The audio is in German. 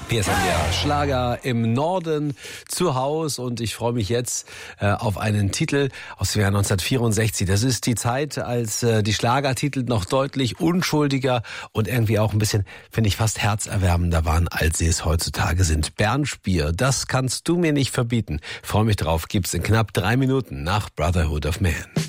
Hier ist der Schlager im Norden zu Haus und ich freue mich jetzt auf einen Titel aus dem Jahr 1964. Das ist die Zeit, als die Schlagertitel noch deutlich unschuldiger und irgendwie auch ein bisschen, finde ich, fast herzerwärmender waren, als sie es heutzutage sind. Bernspier, das kannst du mir nicht verbieten. Freue mich drauf, gibt's in knapp 3 Minuten nach Brotherhood of Man.